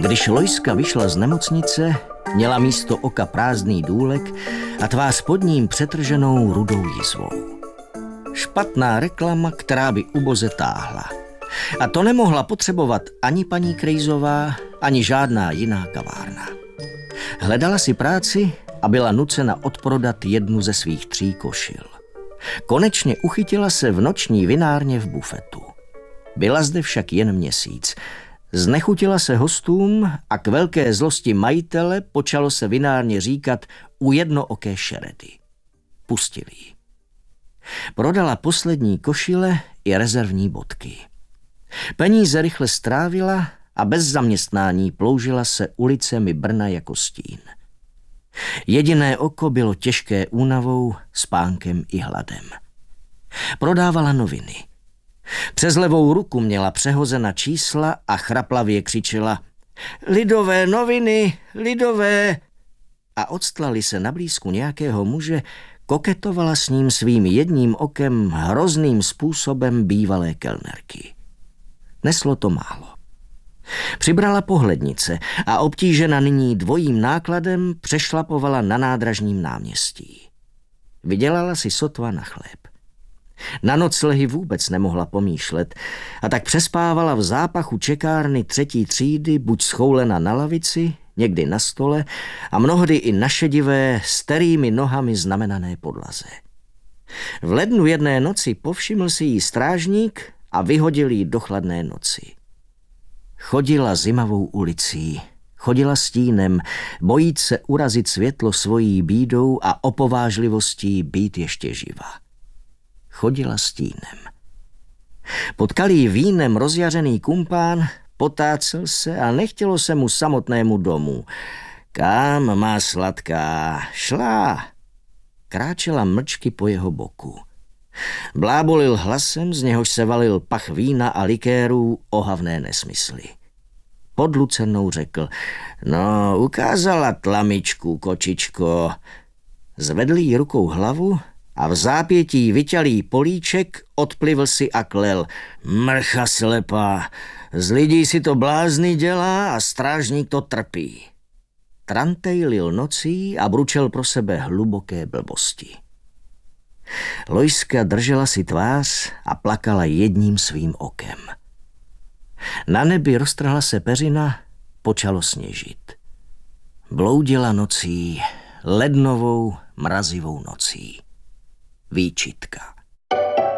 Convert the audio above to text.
Když Lojska vyšla z nemocnice, měla místo oka prázdný důlek a tvář pod ním přetrženou rudou jizvou. Špatná reklama, která by uboze táhla. A to nemohla potřebovat ani paní Krejzová, ani žádná jiná kavárna. Hledala si práci a byla nucena odprodat jednu ze svých 3 košil. Konečně uchytila se v noční vinárně v bufetu. Byla zde však jen měsíc. Znechutila se hostům a k velké zlosti majitele počalo se vinárně říkat u jednooké šeredy. Pustili ji. Prodala poslední košile i rezervní bodky. Peníze rychle strávila a bez zaměstnání ploužila se ulicemi Brna jako stín. Jediné oko bylo těžké únavou, spánkem i hladem. Prodávala noviny. Přes levou ruku měla přehozena čísla a chraplavě křičela: Lidové noviny, lidové! A odstlali se na blízku nějakého muže, koketovala s ním svým jedním okem hrozným způsobem bývalé kelnerky. Neslo to málo. Přibrala pohlednice a obtížena nyní dvojím nákladem přešlapovala na Nádražním náměstí. Vydělala si sotva na chléb. Na noclehy vůbec nemohla pomýšlet a tak přespávala v zápachu čekárny 3. třídy, buď schoulena na lavici, někdy na stole a mnohdy i na šedivé, starými nohami znamenané podlaze. V lednu jedné noci povšiml si jí strážník a vyhodil jí do chladné noci. Chodila zimavou ulicí, chodila stínem, bojíc se urazit světlo svojí bídou a opovážlivostí být ještě živa. Chodila stínem. Potkal jí vínem rozjařený kumpán, potácel se a nechtělo se mu samotnému domů. Kam, má sladká, šla. Kráčela mlčky po jeho boku. Blábolil hlasem, z něhož se valil pach vína a likérů, ohavné nesmysly. Pod lucernou řekl: No, ukázala tlamičku, kočičko. Zvedl jí rukou hlavu a v zápětí vyťalý políček odplivl si a klel: Mrcha slepá, z lidí si to blázny dělá a strážník to trpí. Trantej lil nocí a bručel pro sebe hluboké blbosti. Lojska držela si tvář a plakala jedním svým okem. Na nebi roztrhla se peřina, počalo sněžit. Bloudila nocí, lednovou, mrazivou nocí. Výčitka.